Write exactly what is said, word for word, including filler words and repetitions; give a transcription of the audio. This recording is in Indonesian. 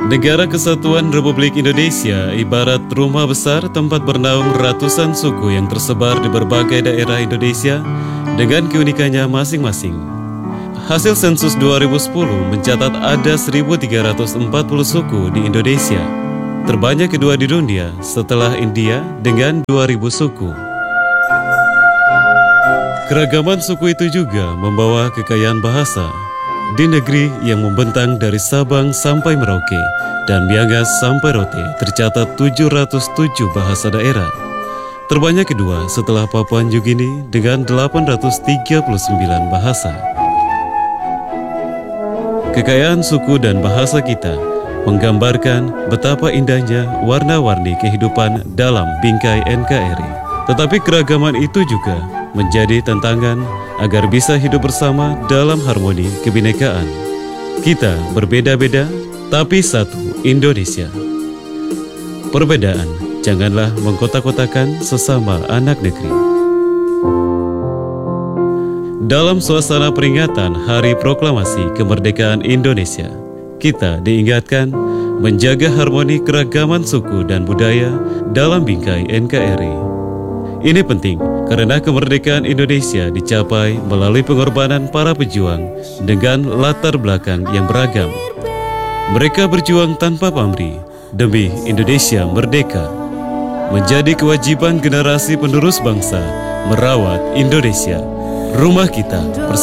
Negara Kesatuan Republik Indonesia ibarat rumah besar tempat bernaung ratusan suku yang tersebar di berbagai daerah Indonesia dengan keunikannya masing-masing. Hasil sensus dua ribu sepuluh mencatat ada seribu tiga ratus empat puluh suku di Indonesia, terbanyak kedua di dunia setelah India dengan dua ribu suku. Keragaman suku itu juga membawa kekayaan bahasa. Di negeri yang membentang dari Sabang sampai Merauke dan Miangas sampai Rote tercatat tujuh ratus tujuh bahasa daerah. Terbanyak kedua setelah Papua Nugini dengan delapan ratus tiga puluh sembilan bahasa. Kekayaan suku dan bahasa kita menggambarkan betapa indahnya warna-warni kehidupan dalam bingkai N K R I. Tetapi keragaman itu juga menjadi tantangan agar bisa hidup bersama dalam harmoni kebinekaan. Kita berbeda-beda, tapi satu Indonesia. Perbedaan janganlah mengkotak-kotakan sesama anak negeri. Dalam suasana peringatan Hari Proklamasi Kemerdekaan Indonesia, kita diingatkan menjaga harmoni keragaman suku dan budaya dalam bingkai N K R I. Ini penting karena kemerdekaan Indonesia dicapai melalui pengorbanan para pejuang dengan latar belakang yang beragam. Mereka berjuang tanpa pamrih demi Indonesia merdeka. Menjadi kewajiban generasi penerus bangsa merawat Indonesia, rumah kita bersama.